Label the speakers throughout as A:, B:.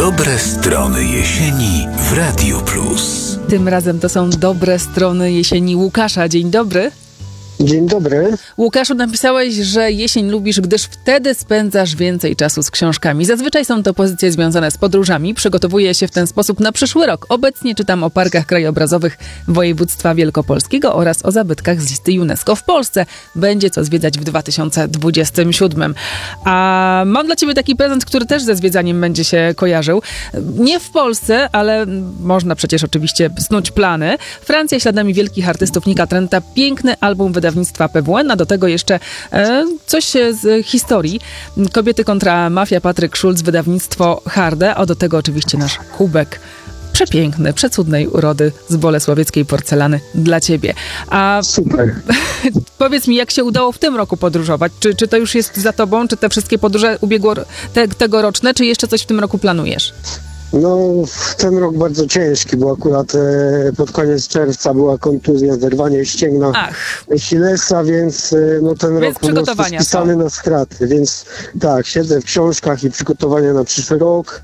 A: Dobre strony jesieni w Radiu Plus.
B: Tym razem to są dobre strony jesieni Łukasza. Dzień dobry.
C: Dzień dobry.
B: Łukaszu, napisałeś, że jesień lubisz, gdyż wtedy spędzasz więcej czasu z książkami. Zazwyczaj są to pozycje związane z podróżami. Przygotowuję się w ten sposób na przyszły rok. Obecnie czytam o parkach krajobrazowych województwa wielkopolskiego oraz o zabytkach z listy UNESCO w Polsce. Będzie co zwiedzać w 2027. A mam dla ciebie taki prezent, który też ze zwiedzaniem będzie się kojarzył. Nie w Polsce, ale można przecież oczywiście snuć plany. Francja śladami wielkich artystów Nika Trenta. Piękny album wydawnictwa PWN, a do tego jeszcze coś z historii. Kobiety kontra mafia, Patryk Szulc, wydawnictwo Harde, a do tego oczywiście nasz kubek przepiękny, przecudnej urody z bolesławieckiej porcelany dla ciebie. A
C: super.
B: Powiedz mi, jak się udało w tym roku podróżować? Czy to już jest za tobą? Czy te wszystkie podróże tegoroczne, czy jeszcze coś w tym roku planujesz?
C: No, ten rok bardzo ciężki, bo akurat pod koniec czerwca była kontuzja, zerwanie ścięgna Achillesa, więc no ten rok po prostu spisany na straty, więc tak, siedzę w książkach i przygotowania na przyszły rok.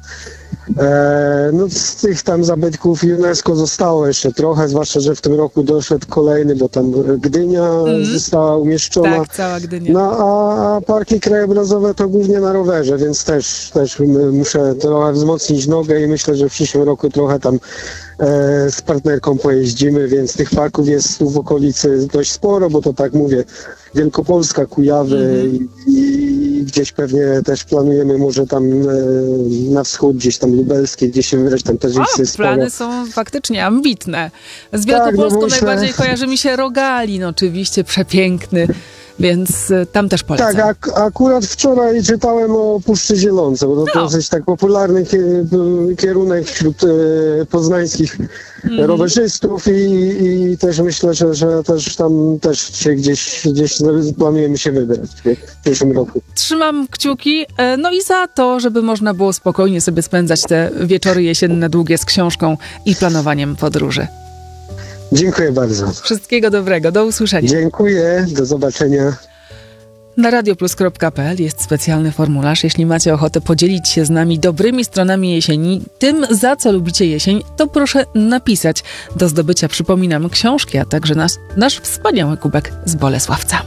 C: No z tych tam zabytków UNESCO zostało jeszcze trochę, zwłaszcza, że w tym roku doszedł kolejny, bo tam Gdynia została umieszczona.
B: Tak, cała Gdynia.
C: No a parki krajobrazowe to głównie na rowerze, więc też muszę trochę wzmocnić nogę i myślę, że w przyszłym roku trochę tam z partnerką pojeździmy, więc tych parków jest tu w okolicy dość sporo, bo to tak mówię, Wielkopolska, Kujawy i gdzieś pewnie też planujemy może tam na wschód, gdzieś tam lubelskie, gdzieś się wybrać, tam też jest sporo.
B: Plany są faktycznie ambitne. Z Wielkopolską najbardziej kojarzy mi się Rogalin, oczywiście przepiękny. Więc tam też polecam.
C: Tak, akurat wczoraj czytałem o Puszczy Zielonce, bo to dosyć tak popularny kierunek wśród poznańskich rowerzystów i też myślę, że też tam też się gdzieś planujemy się wybrać w przyszłym roku.
B: Trzymam kciuki, no i za to, żeby można było spokojnie sobie spędzać te wieczory jesienne długie z książką i planowaniem podróży.
C: Dziękuję bardzo.
B: Wszystkiego dobrego, do usłyszenia.
C: Dziękuję, do zobaczenia.
B: Na radioplus.pl jest specjalny formularz. Jeśli macie ochotę podzielić się z nami dobrymi stronami jesieni, tym za co lubicie jesień, to proszę napisać. Do zdobycia, przypominam, książki, a także nasz wspaniały kubek z Bolesławca.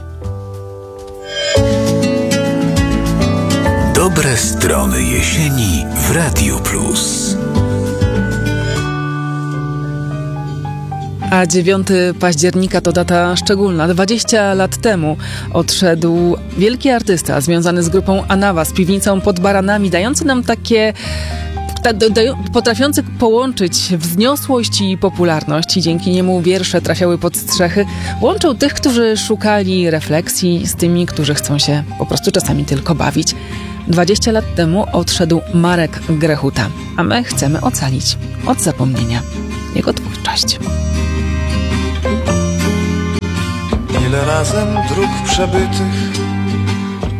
A: Dobre strony jesieni w Radiu Plus.
B: A 9 października to data szczególna. 20 lat temu odszedł wielki artysta związany z grupą Anawa, z piwnicą pod Baranami, dający nam takie... potrafiący połączyć wzniosłość i popularność i dzięki niemu wiersze trafiały pod strzechy. Łączył tych, którzy szukali refleksji z tymi, którzy chcą się po prostu czasami tylko bawić. 20 lat temu odszedł Marek Grechuta, a my chcemy ocalić od zapomnienia jego twórczość.
D: Ile razem dróg przebytych